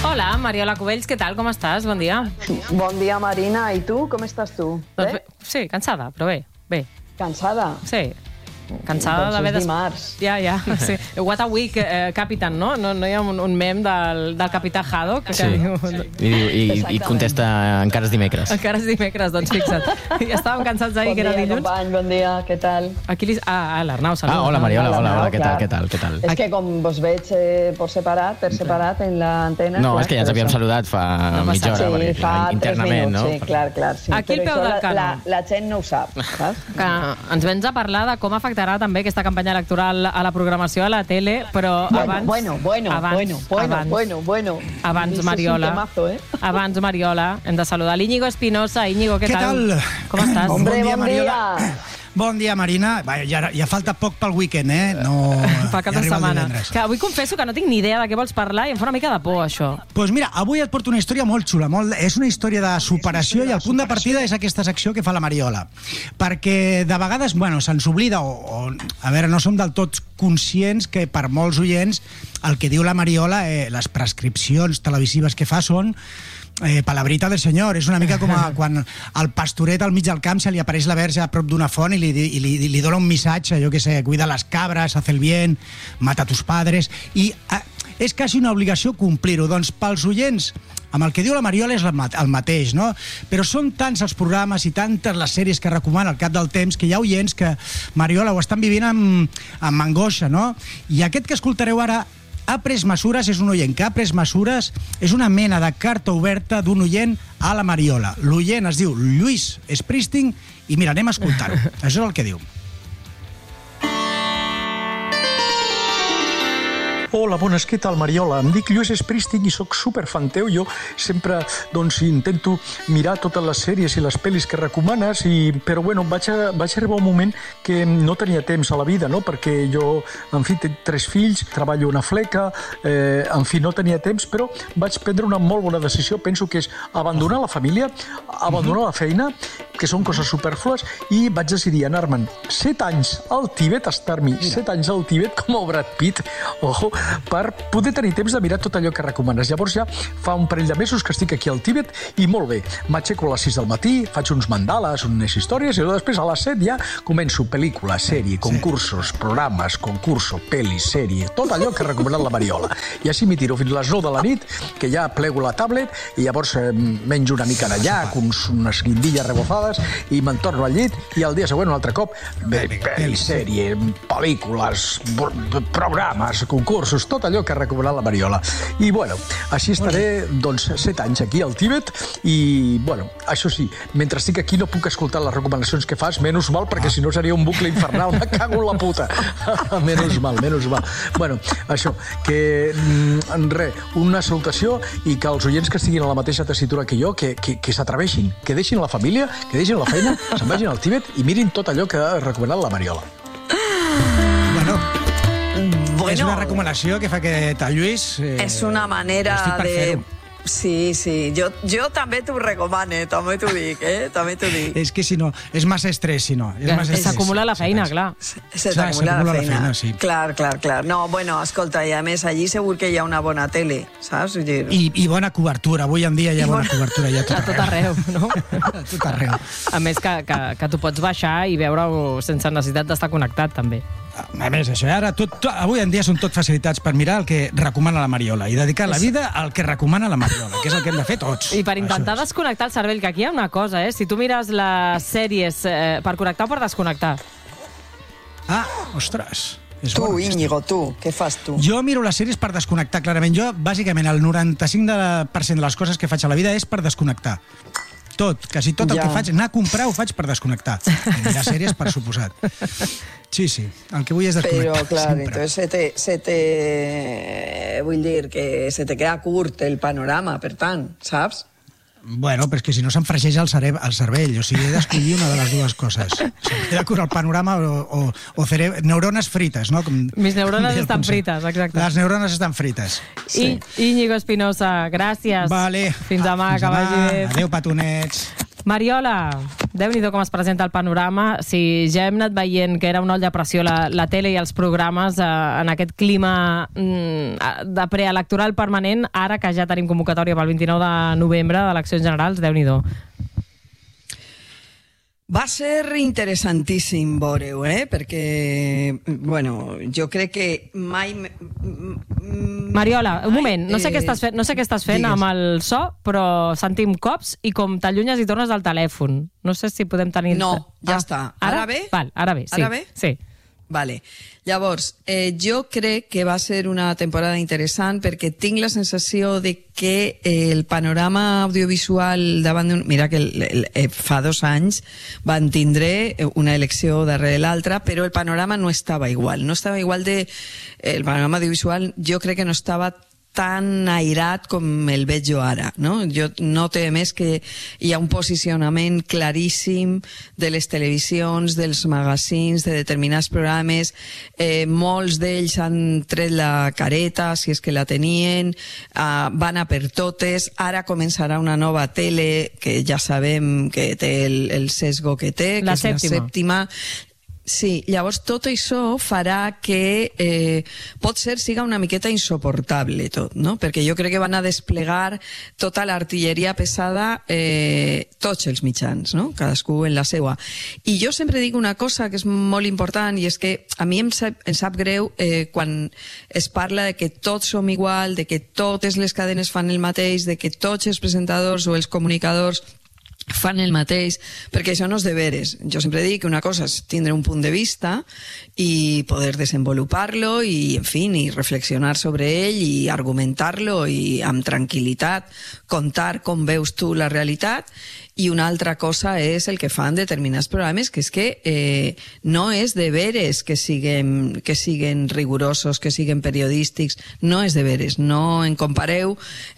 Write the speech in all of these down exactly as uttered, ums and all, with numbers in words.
Hola, Mariola Cubells, què tal? Com estàs? Bon dia. Bon dia, Marina. I tu? Com estàs tu? Doncs bé? Sí, cansada, però bé. Bé. Cansada? Sí. Cansada doncs d'haver... és dimarts. Ja, ja. Sí. What a week, eh, Captain, no? No, no hi ha un, un mem del, del capità Haddock que sí. diu... I, i, i contesta encara és dimecres. Encara és dimecres, doncs fixa't. Ja estàvem cansats d'ahir, bon que era dia, dilluns. Company, bon dia, què tal? Aquí li... Ah, l'Arnau, salut. Ah, hola, Mariola, hola, hola, què tal, què tal, què tal? És que com vos veig eh, per separat, per separat en l'antena... No, és que ja ens havíem saludat fa mitja hora, sí, fa internament, minuts, no? Sí, clar, clar. Sí. Aquí però al peu del això canó. la, la gent no ho sap, saps? Que ens vens a parlar de com afectarà també aquesta campanya electoral a la programació a la tele, però bueno, abans... Bueno, bueno, abans, bueno, bueno, abans, bueno, bueno. Abans, Mariola. Temazo, eh? Abans, Mariola, hem de saludar l'Íñigo Espinosa. Íñigo, què, què tal? tal? Com estàs? Hombre, bon dia, bon Mariola. dia. Bon dia, Marina. Va, ja, ja falta poc pel weekend, eh? No, Fa cap ja de arriba el setmana. divendres. Que avui confesso que no tinc ni idea de què vols parlar i em fa una mica de por, això. Doncs pues mira, avui et porto una història molt xula. Molt, és una història de superació i el punt de partida és aquesta secció que fa la Mariola. Perquè de vegades, bueno, se'ns oblida o, o, a veure, no som del tot conscients que per molts oients el que diu la Mariola, eh, les prescripcions televisives que fa són Eh, palabrita del senyor, és una mica com a quan al pastoret al mig del camp se li apareix la verge a prop d'una font i li, i li, li dona un missatge, jo que sé, cuida les cabres, haz el bien, mata tus padres, i eh, és quasi una obligació complir-ho. Doncs pels oients, amb el que diu la Mariola és el mateix, no? Però són tants els programes i tantes les sèries que recomana al cap del temps que hi ha oients que, Mariola, ho estan vivint amb, amb angoixa, no? I aquest que escoltareu ara ha pres mesures, és un oient que ha pres mesures, és una mena de carta oberta d'un oient a la Mariola. L'oient es diu Lluís Springsteen i mira, anem a escoltar-ho. Això és el que diu. Hola, bones, què tal, Mariola? Em dic Lluís Springsteen i sóc superfan teu. Jo sempre, doncs, intento mirar totes les sèries i les pel·lis que recomanes, i, però, bueno, vaig, a, vaig arribar un moment que no tenia temps a la vida, no?, perquè jo, en fi, tinc tres fills, treballo una fleca, eh, en fi, no tenia temps, però vaig prendre una molt bona decisió. Penso que és abandonar la família, abandonar la feina, que són coses superflues, i vaig decidir anar-me'n set anys al Tibet, estar-m'hi set anys al Tibet com a Brad Pitt, ojo, per poder tenir temps de mirar tot allò que recomanes. Llavors ja fa un parell de mesos que estic aquí al Tibet i molt bé, m'aixeco a les sis del matí, faig uns mandales, unes històries, i després a les set ja començo pel·lícula, sèrie, concursos, programes, concurso, pel·li, sèrie, tot allò que ha recomanat la Mariola. I així m'hi tiro fins a les nou de la nit, que ja plego la tablet i llavors eh, menjo una mica de llac, uns, unes guindilles rebozades, i me'n torno al llit, i al dia següent un altre cop pel·li, sèrie, pel·lícules, programes, concursos, tot allò que ha recomanat la Mariola. I, bueno, així estaré, doncs, set anys aquí al Tibet i, bueno, això sí, mentre estic aquí no puc escoltar les recomanacions que fas, menys mal, perquè si no seria un bucle infernal, me cago en la puta. Menys mal, menys mal. Bueno, això, que, res, una salutació i que els oients que estiguin a la mateixa tessitura que jo, que, que, que s'atreveixin, que deixin la família, que deixin la feina, se'n vagin al Tibet i mirin tot allò que ha recomanat la Mariola. Bueno... Bueno, és una recomanació que fa aquest Lluís. Eh, és una manera de... Sí, sí, jo, jo també t'ho recomane, també t'ho dic, eh? També t'ho dic. És que si no, és massa estrès, si no. S'acumula la feina, clar. Se t'acumula la feina, feina sí. Clar, clar, clar. No, bueno, escolta, i a més, allí segur que hi ha una bona tele, saps? I, i bona cobertura, avui en dia hi ha bona, bona cobertura. Ja a tot arreu, no? A tot arreu. A més que, que, que tu pots baixar i veure-ho sense necessitat d'estar connectat, també. A més, això, ara tot, tot, avui en dia són tot facilitats per mirar el que recomana la Mariola i dedicar la vida al que recomana la Mariola, que és el que hem de fer tots. I per intentar desconnectar el cervell, que aquí hi ha una cosa, eh? Si tu mires les sèries eh, per connectar o per desconnectar? Ah, ostres. És tu, bona, Íñigo, tu, què fas tu? Jo miro les sèries per desconnectar, clarament. Jo, bàsicament, el noranta-cinc per cent de les coses que faig a la vida és per desconnectar. Tot, quasi tot el ja. que faig, anar a comprar ho faig per desconnectar. I mirar sèries, per suposat. Sí, sí, el que vull és desconnectar. Però, clar, sempre. entonces se te, se te... Vull dir que se te queda curt el panorama, per tant, saps? Bueno, però és que si no se'm fregeix el, cere el cervell, o sigui, he d'escollir una de les dues coses. He de curar el panorama o, o, o cere neurones frites, no? Com Mis neurones estan frites, exacte. Les neurones estan frites. Sí. I, Íñigo Espinosa, gràcies. Vale. Fins demà, Fins que vagi bé. Adéu, petonets. Mariola, Déu-n'hi-do com es presenta el panorama. Si ja hem anat veient que era un oll de pressió la, la tele i els programes eh, en aquest clima mm, de preelectoral permanent, ara que ja tenim convocatòria pel vint-i-nou de novembre d'eleccions generals, Déu-n'hi-do. Va ser interessantíssim veure-ho, eh? Perquè, bueno, jo crec que mai... Mariola, un moment, no sé què estàs fent, no sé què estàs fent amb el so, però sentim cops i com t'allunyes i tornes al telèfon. No sé si podem tenir... No, ja ah, està. Ara, ara bé? Val, ara bé, sí. Ara bé? Sí. Vale. Llavors, eh, jo crec que va ser una temporada interessant perquè tinc la sensació de que eh, el panorama audiovisual davant d'un... Mira que el, el, el, fa dos anys van tindre una elecció darrere l'altra, però el panorama no estava igual. No estava igual de... El panorama audiovisual jo crec que no estava tan airat com el veig jo ara, no? Jo noto més que hi ha un posicionament claríssim de les televisions, dels magazines, de determinats programes. Eh, molts d'ells han tret la careta, si és que la tenien, uh, van a per totes. Ara començarà una nova tele que ja sabem que té el, el sesgo que té, la que és sèptima. la sèptima. Sí, llavors tot això farà que eh, pot ser siga una miqueta insoportable tot, no? Perquè jo crec que van a desplegar tota l'artilleria pesada, eh, tots els mitjans, no? Cadascú en la seua. I jo sempre dic una cosa que és molt important i és que a mi em sap, em sap greu eh, quan es parla de que tots som igual, de que totes les cadenes fan el mateix, de que tots els presentadors o els comunicadors fan el mateix, perquè això no és de veres. Jo sempre dic que una cosa és tindre un punt de vista i poder desenvolupar-lo i, en fi, i reflexionar sobre ell i argumentar-lo i amb tranquil·litat contar com veus tu la realitat, i una altra cosa és el que fan determinats programes, que és que eh, no és de veres que siguen, que siguen rigurosos, que siguen periodístics, no és de veres. No en compareu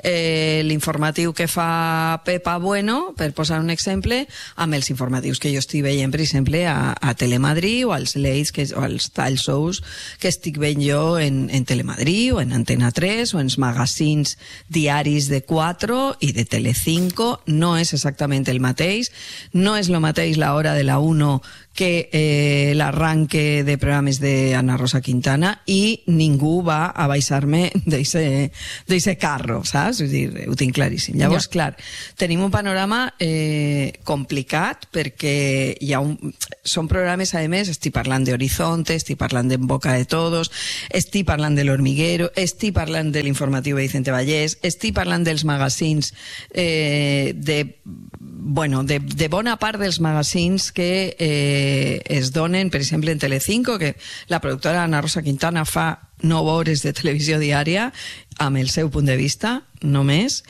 eh, l'informatiu que fa Pepa Bueno, per posar un exemple, amb els informatius que jo estic veient, per exemple, a, a Telemadrid o als Leis, que, o als tall shows que estic veient jo en, en Telemadrid o en Antena tres o en els magazines diaris de quatre i de Telecinco. No és exactament el mateix, no és el mateix la hora de la uno que eh, l'arranque de programes d'Anna Rosa Quintana, i ningú va a baixar-me d'eixe carro, saps? És dir, ho tinc claríssim. Llavors, ja. Clar, tenim un panorama eh, complicat perquè hi ha un... són programes, a més, estic parlant d'Horizonte, estic parlant d'En Boca de Todos, estic parlant de l'Hormiguero, estic parlant de l'informatiu de Vicente Vallès, estic parlant dels magazines eh, de... bueno, de, de bona part dels magazines que eh, es donen, per exemple, en Telecinco, que la productora Ana Rosa Quintana fa nou hores de televisió diària amb el seu punt de vista, només,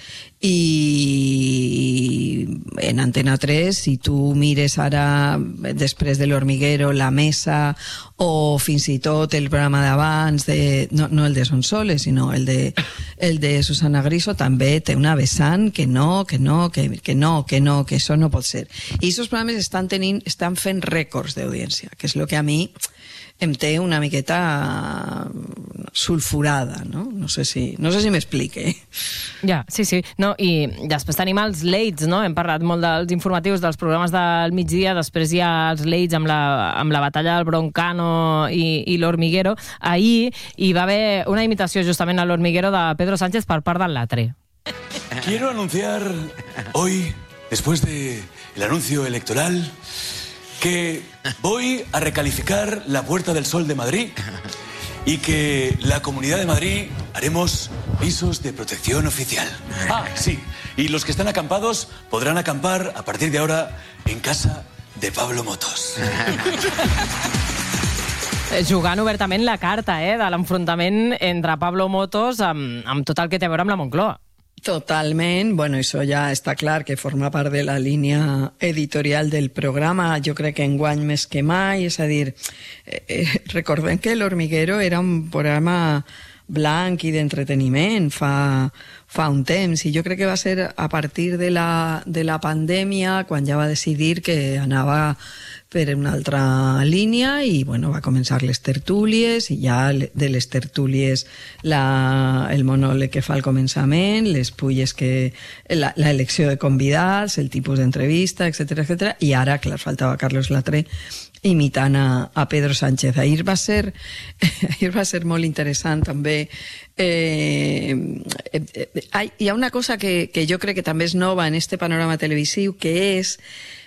i en Antena tres, si tu mires ara, després de l'Hormiguero, La Mesa, o fins i tot el programa d'abans, de, no, no el de Sonsoles, sinó el de, el de Susana Griso, també té una vessant que no, que no, que, que no, que no, que això no pot ser. I aquests programes estan, tenint, estan fent rècords d'audiència, que és el que a mi em té una miqueta sulfurada, no? No sé si, no sé si m'explique. Ja, sí, sí. No, i després tenim els lates, no? Hem parlat molt dels informatius, dels programes del migdia, després hi ha els lates amb la, amb la batalla del Broncano i, i l'Hormiguero. Ahir hi va haver una imitació justament a l'Hormiguero de Pedro Sánchez per part del Latre. Quiero anunciar hoy, después del anuncio electoral, que voy a recalificar la Puerta del Sol de Madrid y que la Comunidad de Madrid haremos pisos de protección oficial. Ah, sí, y los que están acampados podrán acampar a partir de ahora en casa de Pablo Motos. Jugant obertament la carta eh, de l'enfrontament entre Pablo Motos amb, amb tot el que té a veure amb la Moncloa. Totalment, bueno, això ja està clar que forma part de la línia editorial del programa, jo crec que enguany més que mai, és a dir, eh, eh, recordem que l'Hormiguero era un programa blanc i d'entreteniment fa, fa un temps, i jo crec que va ser a partir de la, de la pandèmia quan ja va decidir que anava per una altra línia i bueno, va començar les tertúlies i ja de les tertúlies la, el monòleg que fa al començament, les fulles que la, la elecció de convidats, el tipus d'entrevista, etcètera, etcètera, i ara, clar, faltava Carlos Latre imitant a, a Pedro Sánchez. Ahir va ser ahir va ser molt interessant també. Eh, eh, eh, hi ha una cosa que, que jo crec que també és nova en este panorama televisiu, que és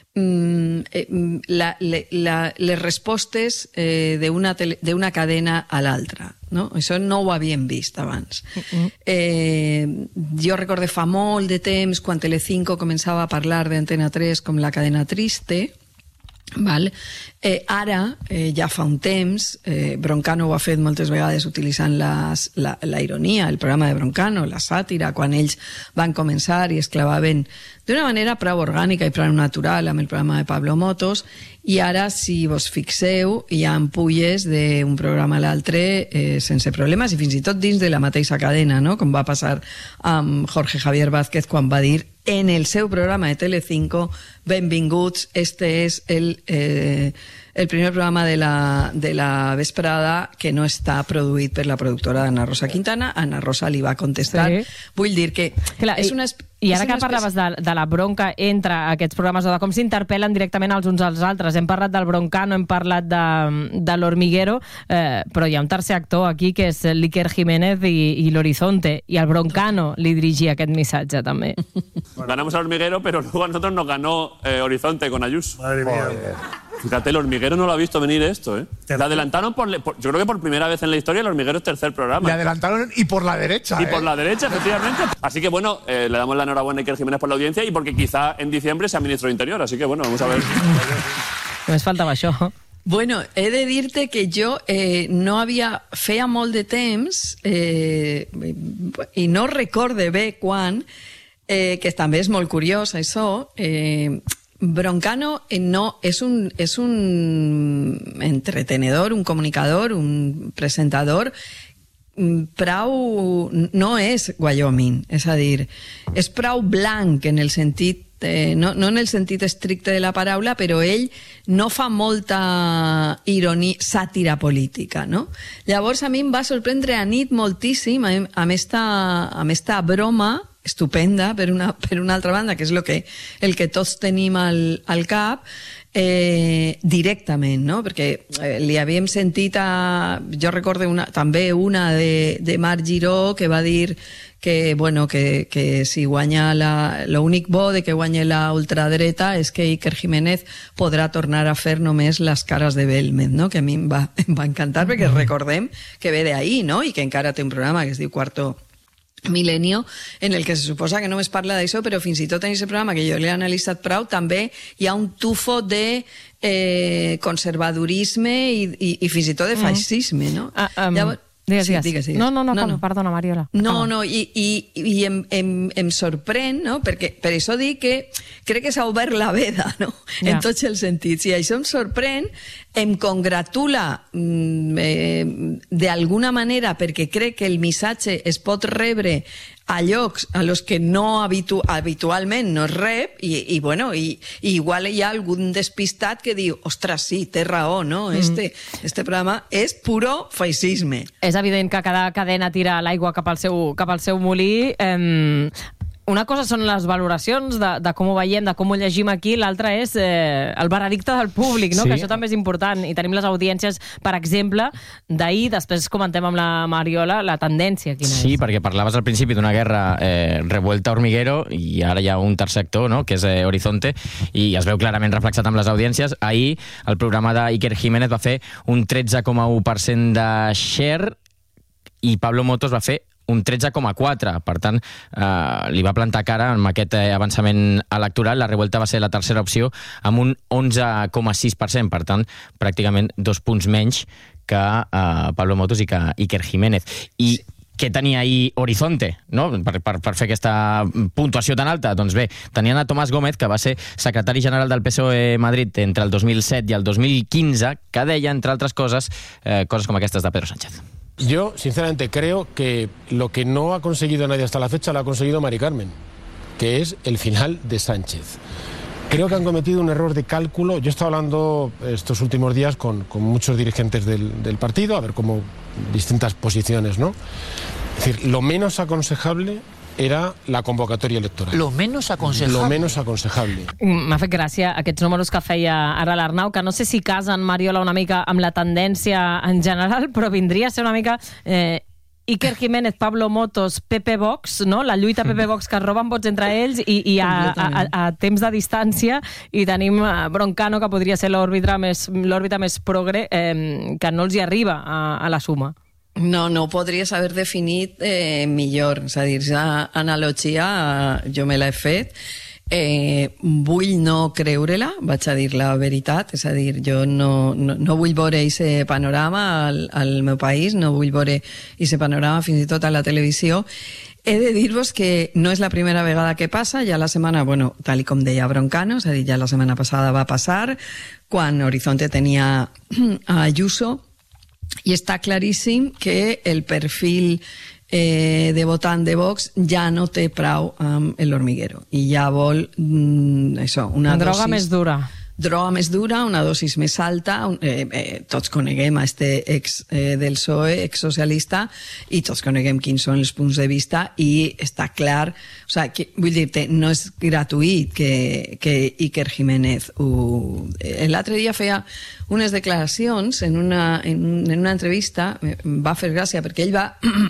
La, la, les respostes eh, d'una d'una cadena a l'altra, no? Això no ho havíem vist abans. Uh-huh. eh, jo recordo fa molt de temps quan Telecinco començava a parlar d'Antena tres com la cadena triste, val? Eh, ara, eh, ja fa un temps, eh, Broncano ho ha fet moltes vegades utilitzant les, la, la ironia, el programa de Broncano, la sàtira, quan ells van començar i es clavaven d'una manera prou orgànica i prou natural amb el programa de Pablo Motos, i ara, si vos fixeu, hi ha ampulles d'un programa a l'altre eh, sense problemes, i fins i tot dins de la mateixa cadena, no? Com va passar amb Jorge Javier Vázquez quan va dir en el seu programa de Telecinco: benvinguts, este és el, eh, el primer programa de la, de la vesprada que no està produït per la productora Ana Rosa Quintana. Ana Rosa li va contestar. Sí. Vull dir que Clar, és una... I ara que parlaves de, de la bronca entre aquests programes, o de com s'interpel·len directament els uns als altres, hem parlat del Broncano, hem parlat de, de l'Hormiguero, eh, però hi ha un tercer actor aquí que és l'Iker Jiménez i, i l'Horizonte, i el Broncano li dirigia aquest missatge també. Ganamos al Hormiguero, pero luego a nosotros nos ganó eh, Horizonte con Ayuso. Madre mía. Fíjate, el Hormiguero no lo ha visto venir esto, ¿eh? Le adelantaron, por, por, yo creo que por primera vez en la historia, el Hormiguero es tercer programa. Le adelantaron y por la derecha, Y ¿eh? por la derecha, efectivamente. Así que bueno, eh, le damos la enhorabuena a Iker Jiménez por la audiencia y porque quizá en diciembre sea ministro de Interior. Así que bueno, vamos a ver. Només faltava això. Bueno, he de dir-te que jo eh, no havia... Feia molt de temps, eh, i no recorde bé quan, eh, que també és molt curiós això, eh, Broncano no és un, és un entretenedor, un comunicador, un presentador prou... no és Wyoming, és a dir, és prou blanc en el sentit, eh, no, no en el sentit estricte de la paraula, però ell no fa molta ironia, sàtira política, no? Llavors a mi em va sorprendre a nit moltíssim amb, amb, esta, amb esta broma estupenda, per una, per una altra banda, que és el que, el que tots tenim al, al cap, eh, directament, no? Perquè eh, li havíem sentit a... Jo recordo una, també una de, de Marc Giró que va dir que, bueno, que, que si guanya la... L'únic bo de que guanya la ultradreta és que Iker Jiménez podrà tornar a fer només les cares de Belmed, no? Que a mi em va, em va encantar, perquè recordem que ve d'ahí, no? I que encara té un programa que es diu Quarto Milenio, en el que se suposa que només parla d'això, però fins i tot en aquest programa, que jo l'he analitzat prou, també hi ha un tufo de eh, conservadorisme i, i, i fins i tot de feixisme, no? Ah, um, Llavors, digues, sí, digues. digues, digues. No, no, no, no, com, no. perdona, Mariola. No, ah. no, i, i, i em, em, em sorprèn, no? Perquè per això dic que crec que s'ha obert la veda, no? Ja. En tots els sentits. I això em sorprèn, em congratula eh, d'alguna manera, perquè crec que el missatge es pot rebre a llocs a los que no habitu habitualment no es rep, i, i bueno, i, i igual hi ha algun despistat que diu, ostres, sí, té raó, no? Este, mm. este programa és puro feixisme. És evident que cada cadena tira l'aigua cap al seu, cap al seu molí. Eh, una cosa són les valoracions de, de com ho veiem, de com ho llegim aquí, l'altra és eh, el veredicte del públic, no? Sí. Que això també és important, i tenim les audiències, per exemple, d'ahir, després comentem amb la Mariola la tendència quina sí, és. perquè parlaves al principi d'una guerra eh, revuelta hormiguero, i ara hi ha un tercer actor, no?, que és eh, Horizonte, i es veu clarament reflexat amb les audiències. Ahir el programa d'Iker Jiménez va fer un tretze coma u per cent de share i Pablo Motos va fer un tretze coma quatre. Per tant, eh, li va plantar cara amb aquest eh, avançament electoral. La Revuelta va ser la tercera opció amb un onze coma sis per cent. Per tant, pràcticament dos punts menys que eh, Pablo Motos i que Iker Jiménez. I sí. Què tenia ahir Horizonte, no? per, per, per fer aquesta puntuació tan alta? Doncs bé, tenien a Tomás Gómez, que va ser secretari general del P S O E Madrid entre el dos mil set i el dos mil quinze, que deia, entre altres coses, eh, coses com aquestes de Pedro Sánchez. Yo, sinceramente, creo que lo que no ha conseguido nadie hasta la fecha lo ha conseguido Mari Carmen, que es el final de Sánchez. Creo que han cometido un error de cálculo. Yo he estado hablando estos últimos días con, con muchos dirigentes del, del partido, a ver cómo distintas posiciones, ¿no? Es decir, lo menos aconsejable era la convocatoria electoral. Lo menos aconsejable. Lo menos aconsejable. M'ha fet gràcia aquests números que feia ara l'Arnau, que no sé si casen, Mariola, una mica amb la tendència en general, però vindria a ser una mica... Eh, Iker Jiménez, Pablo Motos, Pepe Vox, no? La lluita Pepe Vox, que es roben vots entre ells, i, i a, a, a temps de distància, i tenim Broncano, que podria ser l'òrbita més, l'òrbita més progre, eh, que no els hi arriba a, a la suma. No, no ho podries haver definit eh, millor. És a dir, aquesta analogia jo me l'he fet. Eh, vull no creure-la, vaig a dir la veritat, és a dir, jo no, no, no vull veure aquest panorama al, al meu país, no vull veure aquest panorama fins i tot a la televisió. He de dir-vos que no és la primera vegada que passa, ja la setmana, bueno, tal i com deia Broncano, és a dir, ja la setmana passada va passar, quan Horizonte tenia a Ayuso, i està claríssim que el perfil Eh, de votant de Vox ja no té prou amb el hormiguero i ja vol mm, això, una droga dosis, més dura droga més dura, una dosis més alta. eh, eh, tots coneguem a este ex eh, del P S O E, ex-socialista, i tots coneguem quins són els punts de vista, i està clar, o sea, que, vull dir-te, no és gratuït que, que Iker Jiménez ho... L'altre dia feia unes declaracions en una, en, en una entrevista, va fer gràcia perquè ell va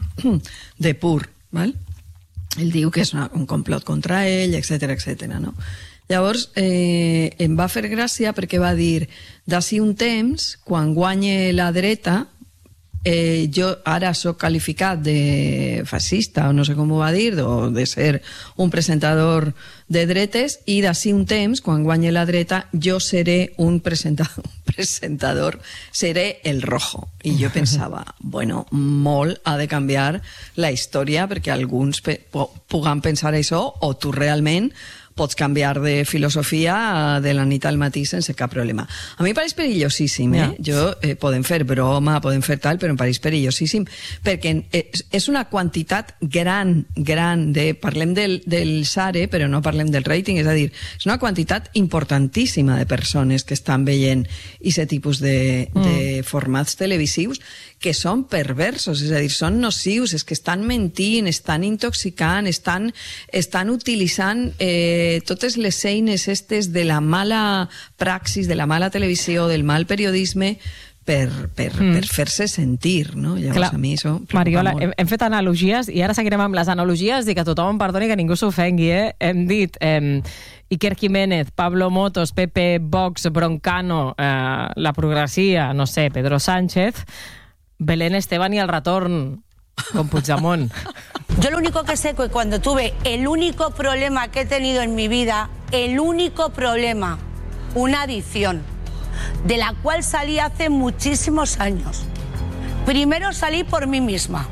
de pur, val? Ell diu que és una, un complot contra ell, etcètera, etcètera, no? Llavors, eh, em va fer gràcia perquè va dir, d'ací un temps, quan guanye la dreta, eh, jo ara soc qualificat de fascista, o no sé com ho va dir, o de ser un presentador de dretes, i d'ací un temps, quan guanye la dreta, jo seré un presentador, un presentador, seré el rojo. I jo pensava, bueno, molt ha de canviar la història perquè alguns pe- puguen pensar això, o tu realment pots canviar de filosofia de la nit al matí sense cap problema. A mi em pareix perillosíssim, eh? Yeah. Jo, eh, podem fer broma, podem fer tal, però em pareix perillosíssim, perquè és, és una quantitat gran, gran de... Parlem del, del Sare, però no parlem del rating, és a dir, és una quantitat importantíssima de persones que estan veient aquest tipus de, mm. de formats televisius que són perversos, és a dir, són nocius, és que estan mentint, estan intoxicant, estan, estan utilitzant eh, totes les eines estes de la mala praxis, de la mala televisió, del mal periodisme, per, per, mm. per fer-se sentir, no? Llavors, clar, a mi això... Mariola, hem, hem fet analogies i ara seguirem amb les analogies i que tothom em perdoni, que ningú s'ofengui, eh? Hem dit eh, Iker Jiménez, Pablo Motos, Pepe Vox, Broncano, eh, la progressia, no sé, Pedro Sánchez, Belén Esteban y el retorn con Puigdemont. Yo lo único que sé es que cuando tuve el único problema que he tenido en mi vida, el único problema, una adicción, de la cual salí hace muchísimos años. Primero salí por mí misma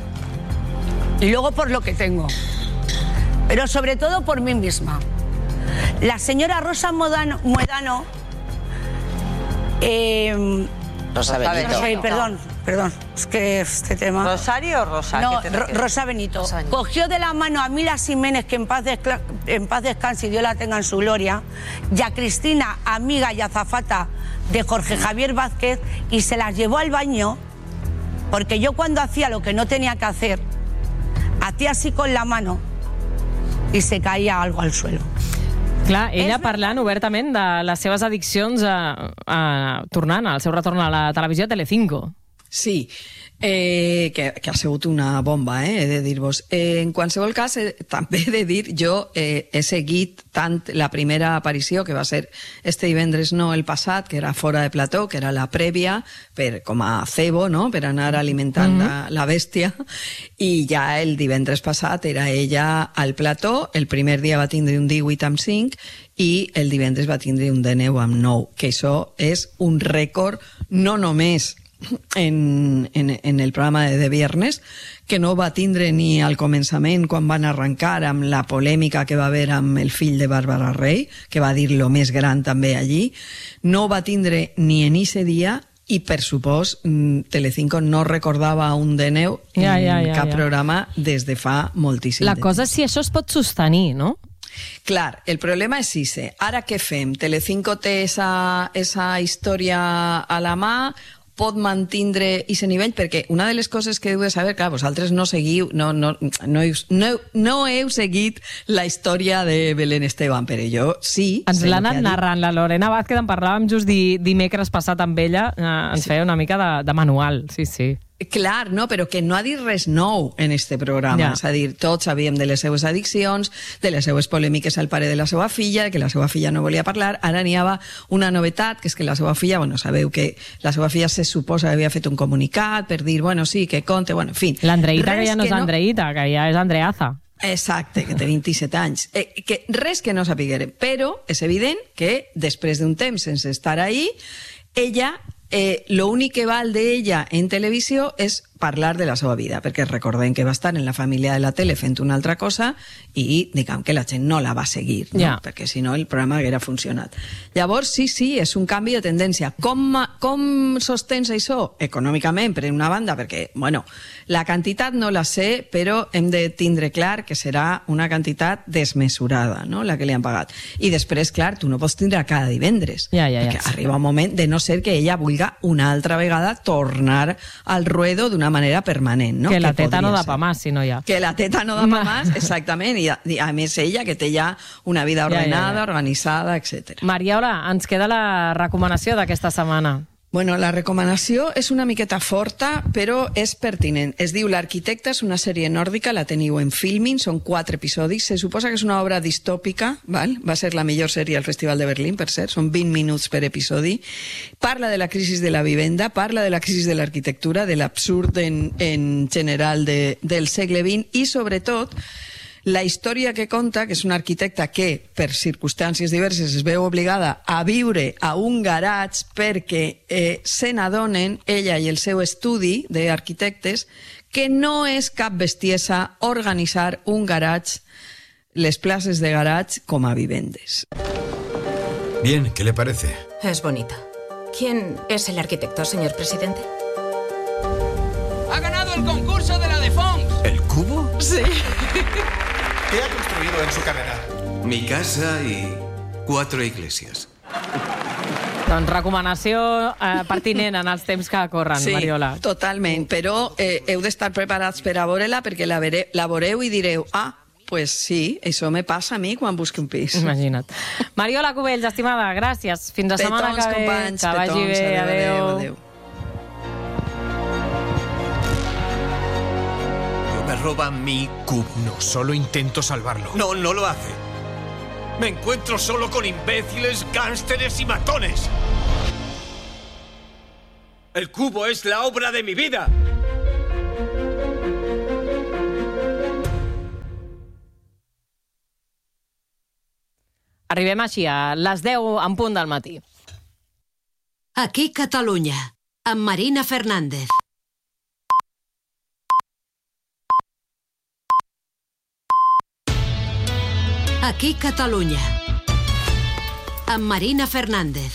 y luego por lo que tengo, pero sobre todo por mí misma. La señora Rosa Modano, Muedano... Eh, Rosa Benito. Rosa, perdón, perdón, es que este tema... ¿Rosario o Rosa? No, Ro Rosa Benito. Rosa Benito. Cogió de la mano a Mila Jiménez, que en paz, en paz descanse y Dios la tenga en su gloria, y a Cristina, amiga y azafata de Jorge Javier Vázquez, y se las llevó al baño, porque yo cuando hacía lo que no tenía que hacer, hacía así con la mano y se caía algo al suelo. Clar, ella parlant obertament de les seves addiccions a, a, tornant al seu retorn a la televisió a Telecinco. Sí, eh, que, que ha sigut una bomba, eh, he de dir-vos. Eh, en qualsevol cas, eh, també he de dir, jo eh, he seguit tant la primera aparició, que va ser este divendres, no el passat, que era fora de plató, que era la prèvia, per, com a cebo, no?, per anar alimentant mm-hmm. la, la bèstia, i ja el divendres passat era ella al plató, el primer dia va tindre un divuit amb cinc, i el divendres va tindre un dinou amb nou, que això és un rècord no només En, en, en el programa de, de viernes, que no va tindre ni al començament quan van arrencar amb la polèmica que va haver amb el fill de Bàrbara Rey, que va dir lo més gran també allí, no va tindre ni en ese dia i per supost Telecinco no recordava un D N U en ja, ja, ja, cap ja. programa des de fa moltíssim La temps. cosa és si això es pot sostenir, no? Clar, el problema és ese. Ara què fem? Telecinco té esa, esa història a la mà, pot mantindre aquest nivell, perquè una de les coses que heu de saber, clar, vosaltres no seguiu, no, no, no, heu, no, no heu seguit la història de Belén Esteban, però jo sí. Ens sé l'ha el que anat ha dit. narrant la Lorena Vázquez, en parlàvem just di, dimecres passat amb ella, eh, ens feia una mica de, de manual, sí, sí. Clar, no, però que no ha dit res nou en este programa. Ja. És a dir, tots sabíem de les seues addiccions, de les seues polèmiques al pare de la seva filla, de que la seva filla no volia parlar. Ara n'hi havia una novetat, que és que la seva filla, bueno, sabeu que la seva filla se suposa que havia fet un comunicat per dir, bueno, sí, que conte, bueno, en fi. L'Andreïta, que Res ja no és Andreïta, que ja és Andreaza. Exacte, que té vint-i-set anys. Eh, que res que no sapiguérem, però és evident que després d'un temps sense estar ahí, ella, eh, lo únic que val d'ella en televisió és parlar de la seva vida, perquè recordem que va estar en la família de la tele fent una altra cosa i diguem que la gent no la va seguir, no? Ja. Perquè si no el programa haguera funcionat. Llavors, sí, sí, és un canvi de tendència. Com, com sostens això? Econòmicament, per una banda, perquè, bueno, la quantitat no la sé, però hem de tindre clar que serà una quantitat desmesurada, no?, la que li han pagat. I després, clar, tu no pots tindre cada divendres, Ja, ja, ja. perquè arriba un moment de no ser que ella vulgui una altra vegada tornar al ruedo d'una manera permanent, no? Que la teta no podria da ser. pa más, si no hi ha. Que la teta no da pa más, exactament, i a, i a més ella que té ja una vida Ja, ja, ordenada, ja. organitzada, etcètera. Mariola, ens queda la recomanació d'aquesta setmana. Bueno, la recomanació és una miqueta forta, però és pertinent. Es diu L'arquitecte, és una sèrie nòrdica, la teniu en Filmin, són quatre episodis. Se suposa que és una obra distòpica, val? Va ser la millor sèrie al Festival de Berlín, per cert, són vint minuts per episodi. Parla de la crisi de la vivenda, parla de la crisi de l'arquitectura, de l'absurd en, en general de, del segle vint i, sobretot, la història que conta, que és una arquitecta que, per circumstàncies diverses, es veu obligada a viure a un garatge perquè eh, se n'adonen, ella i el seu estudi d'arquitectes, que no és cap bestiesa organitzar un garatge, les places de garatge, com a vivendes. Bien, ¿qué le parece? Es bonita. ¿Quién es el arquitecto, señor presidente? ¡Ha ganado el concurso de la de Fons! ¿El cubo? Sí. ¿Qué ha construido en su carrera? Mi casa y cuatro iglesias. Doncs recomanació eh, pertinent en els temps que corren, Sí, Mariola. totalment, però eh, heu d'estar preparats per a veure-la perquè la, vere, la veureu i direu, ah, pues sí, això me passa a mi quan busco un pis. Imagina't. Mariola Cubells, estimada, gràcies. Fins la setmana Petons, que ve. companys, Que vagi petons, bé, adéu, adéu. adéu, adéu. Me roba mi cubo. No, solo intento salvarlo. No, no lo hace. Me encuentro solo con imbéciles, gánsteres y matones. El cubo es la obra de mi vida. Arribem així a les deu en punt del matí. Aquí Catalunya, amb Marina Fernández. Aquí Catalunya, amb Marina Fernández.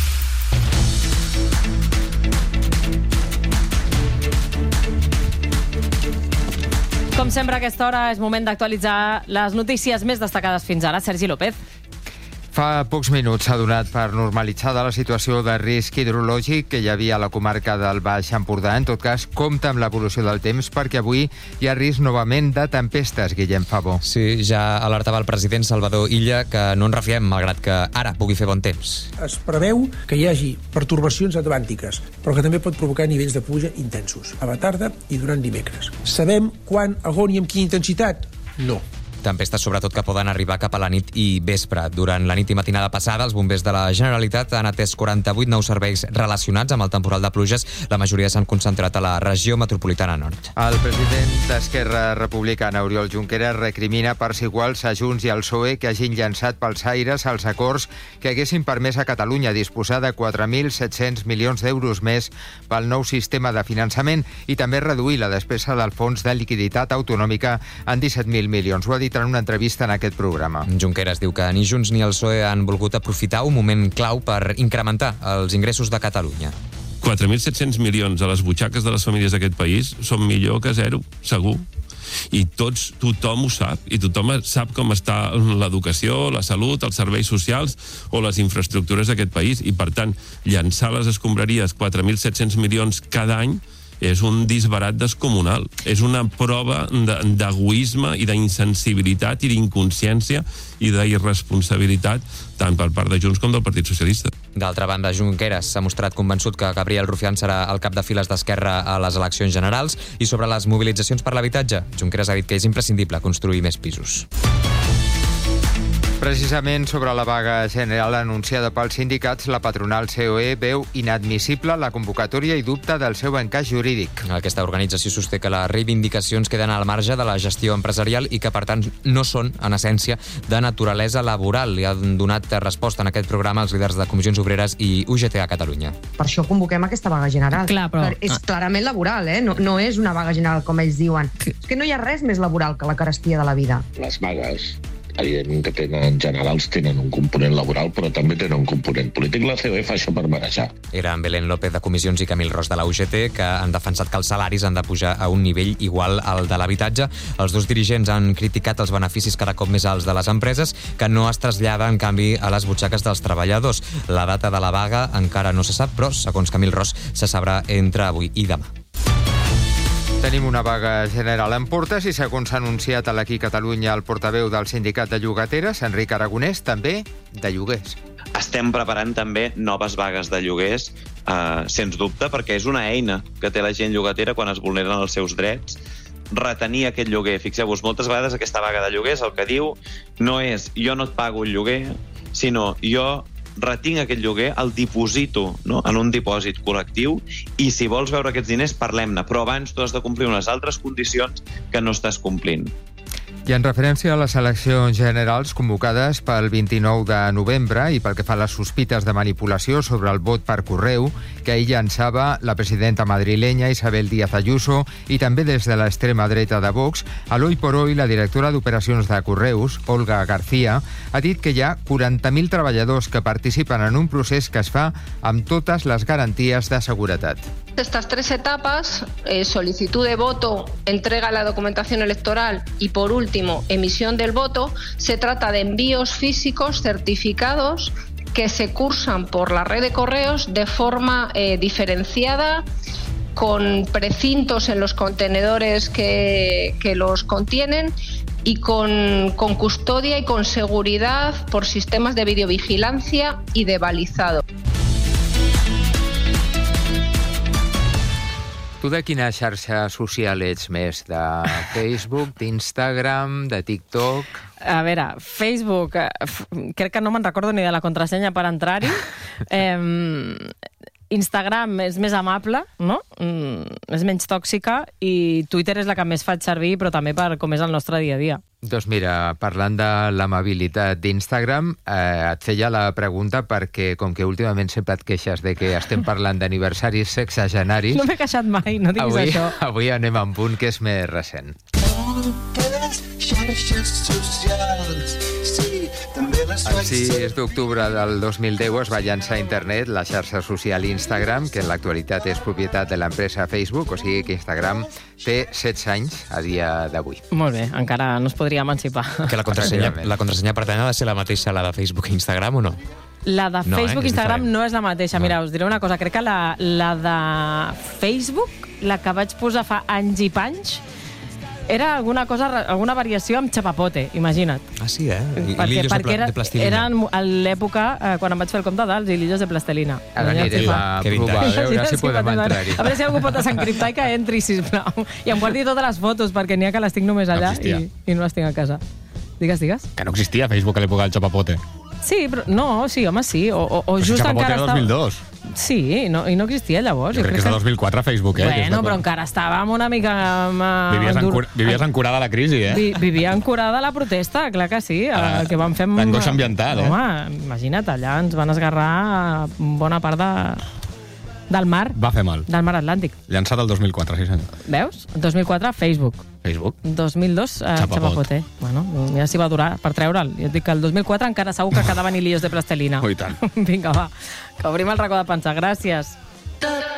Com sempre a aquesta hora és moment d'actualitzar les notícies més destacades fins ara. Sergi López. Fa pocs minuts s'ha donat per normalitzada la situació de risc hidrològic que hi havia a la comarca del Baix Empordà. En tot cas, compta amb l'evolució del temps perquè avui hi ha risc novament de tempestes, Guillem Fabó. Sí, ja alertava el president Salvador Illa que no ens refiem, malgrat que ara pugui fer bon temps. Es preveu que hi hagi pertorbacions atlàntiques, però que també pot provocar nivells de pluja intensos, a la tarda i durant dimecres. Sabem quan, on i amb quina intensitat? No. Tempestes, sobretot, que poden arribar cap a la nit i vespre. Durant la nit i matinada passada, els bombers de la Generalitat han atès quaranta-vuit nous serveis relacionats amb el temporal de pluges. La majoria s'han concentrat a la regió metropolitana nord. El president d'Esquerra Republicana, Oriol Junqueras, recrimina parts iguals a Junts i al P S O E que hagin llançat pels aires els acords que haguessin permès a Catalunya disposar de quatre mil set-cents milions d'euros més pel nou sistema de finançament i també reduir la despesa del Fons de Liquiditat Autonòmica en disset mil milions. Ho ha dit en una entrevista en aquest programa. Junqueras diu que ni Junts ni el P S O E han volgut aprofitar un moment clau per incrementar els ingressos de Catalunya. quatre mil set-cents milions a les butxaques de les famílies d'aquest país són millor que zero, segur. I tots, tothom ho sap, i tothom sap com està l'educació, la salut, els serveis socials o les infraestructures d'aquest país, i per tant, llançar a les escombraries quatre mil set-cents milions cada any és un disbarat descomunal. És una prova d'egoisme i d'insensibilitat i d'inconsciència i d'irresponsabilitat tant per part de Junts com del Partit Socialista. D'altra banda, Junqueras s'ha mostrat convençut que Gabriel Rufián serà el cap de files d'Esquerra a les eleccions generals, i sobre les mobilitzacions per l'habitatge, Junqueras ha dit que és imprescindible construir més pisos. Precisament sobre la vaga general anunciada pels sindicats, la patronal C O E veu inadmissible la convocatòria i dubta del seu encaix jurídic. Aquesta organització sosté que les reivindicacions queden al marge de la gestió empresarial i que, per tant, no són, en essència, de naturalesa laboral. I han donat resposta en aquest programa els líders de Comissions Obreres i U G T a Catalunya. Per això convoquem aquesta vaga general. Clar, però... És clarament laboral, eh? No, no és una vaga general, com ells diuen. És que no hi ha res més laboral que la carestia de la vida. Les vagues, evidentment que tenen, generals tenen un component laboral, però també tenen un component polític. La C O E fa això per marejar. Eren Belén López de Comissions i Camil Ros de la U G T, que han defensat que els salaris han de pujar a un nivell igual al de l'habitatge. Els dos dirigents han criticat els beneficis cada cop més alts de les empreses, que no es trasllada, en canvi, a les butxaques dels treballadors. La data de la vaga encara no se sap, però, segons Camil Ros, se sabrà entre avui i demà. Tenim una vaga general en portes i, segons s'ha anunciat a l'Aquí Catalunya el portaveu del sindicat de llogateres, Enric Aragonès, també de lloguers. Estem preparant també noves vagues de lloguers, eh, sens dubte, perquè és una eina que té la gent llogatera quan es vulneren els seus drets, retenir aquest lloguer. Fixeu-vos, moltes vegades aquesta vaga de lloguers el que diu no és jo no et pago el lloguer, sinó jo retinc aquest lloguer, el diposito, no?, en un dipòsit col·lectiu, i si vols veure aquests diners, parlem-ne, però abans tu has de complir unes altres condicions que no estàs complint. I en referència a les eleccions generals convocades pel vint-i-nou de novembre i pel que fa a les sospites de manipulació sobre el vot per correu que ahir llançava la presidenta madrilenya Isabel Díaz Ayuso i també des de l'extrema dreta de Vox, a l'Hoy por Hoy la directora d'operacions de Correus, Olga García, ha dit que hi ha quaranta mil treballadors que participen en un procés que es fa amb totes les garanties de seguretat. Estas tres etapas, eh, solicitud de voto, entrega de la documentación electoral y, por último, emisión del voto, se trata de envíos físicos certificados que se cursan por la red de correos de forma eh, diferenciada, con precintos en los contenedores que, que los contienen y con, con custodia y con seguridad por sistemas de videovigilancia y de balizado. Tu de quina xarxa social ets més? De Facebook, d'Instagram, de TikTok? A veure, Facebook, crec que no me'n recordo ni de la contrasenya per entrar-hi. Eh, Instagram és més amable, no? Mm, és menys tòxica, i Twitter és la que més faig servir, però també per com és el nostre dia a dia. Doncs mira, parlant de l'amabilitat d'Instagram, eh, et feia la pregunta perquè, com que últimament sempre et queixes de que estem parlant d'aniversaris sexagenaris... No m'he queixat mai, no diguis avui, això. Avui anem amb un que és més recent. El sis d'octubre del dos mil deu es va llançar a internet la xarxa social Instagram, que en l'actualitat és propietat de l'empresa Facebook, o sigui que Instagram té setze anys a dia d'avui. Molt bé, encara no es podria emancipar. Que la contrasenya, la contrasenya per tant ha de ser la mateixa, la de Facebook i Instagram, o no? La de No, Facebook i eh, Instagram diferent. no és la mateixa. Mira, us diré una cosa, crec que la, la de Facebook, la que vaig posar fa anys i panys, era alguna cosa, alguna variació amb chapapote, imagina't. Ah, sí, eh? I, Perquè, hilillos perquè de, era, de plastilina. eren a l'època, eh, quan em vaig fer el compte dels hilillos de plastelina. Ara anirem a provar, a veure si podem entrar-hi. A veure si algú pot desencriptar i que entri, sisplau. I em guardi totes les fotos, perquè n'hi ha que les tinc només allà i, i no les tinc a casa. Digues, digues. Que no existia Facebook a l'època del chapapote. Sí, però no, sí, home, sí. O, o, o just Chapapote encara era estava... dos mil dos. Sí, no, i no existia llavors. Jo crec que és de dos mil quatre Facebook, eh? Bueno, però encara estàvem una mica... Amb, Vivies, endur... encur... Vivies encurada la crisi, eh? Vi, vivia encurada la protesta, clar que sí. Ah, el que vam fer... l'angoixa ambiental, eh? Home, imagina't, allà ens van esgarrar bona part de... del mar. Va fer mal. Del mar Atlàntic. Llançat el dos mil quatre, sí senyor. Veus? dos mil quatre, Facebook. Facebook. dos mil dos, eh, Chapapote. Chapapote. Bueno, ja s'hi va durar per treure'l. Jo et dic que el dos mil quatre encara segur que quedaven hilillos de plastelina. Oh, i tant. Vinga, va, que obrim el racó de pensar. Gràcies.